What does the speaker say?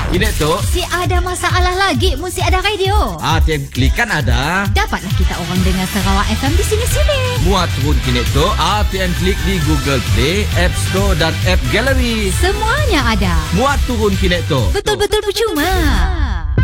Kini tu Si ada masalah lagi si ada radio. tiap klik kan ada. Dapatlah kita orang dengar Sarawak FM di sini-sini. Muat turun kini tu tiap klik di Google Play, App Store dan App Gallery. Semuanya ada. Muat turun kini tu. Betul-betul percuma.